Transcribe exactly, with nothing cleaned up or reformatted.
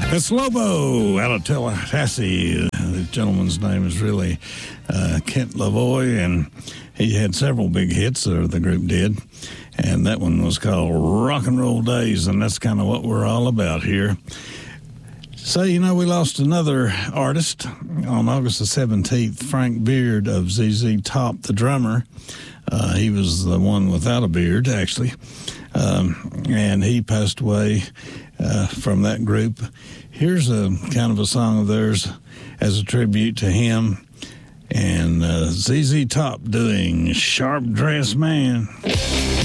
It's Lobo out of Tallahassee. The gentleman's name is really uh, Kent Lavoie, and he had several big hits, or the group did. And that one was called Rock and Roll Days, and that's kind of what we're all about here. So, you know, we lost another artist on August the seventeenth, Frank Beard of Z Z Top, the drummer. Uh, he was the one without a beard, actually. Um, and he passed away uh, from that group. Here's a kind of a song of theirs as a tribute to him. And uh, Z Z Top doing Sharp Dressed Man.